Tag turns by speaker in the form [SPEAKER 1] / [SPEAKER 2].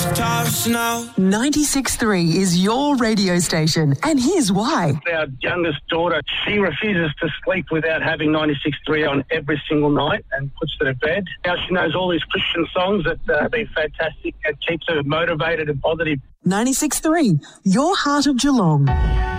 [SPEAKER 1] toss now.
[SPEAKER 2] 96.3 is your radio station, and here's why.
[SPEAKER 3] Our youngest daughter, she refuses to sleep without having 96.3 on every single night and puts it to bed. Now she knows all these Christian songs that have been fantastic and keeps her motivated and positive.
[SPEAKER 2] 96.3, your heart of Geelong.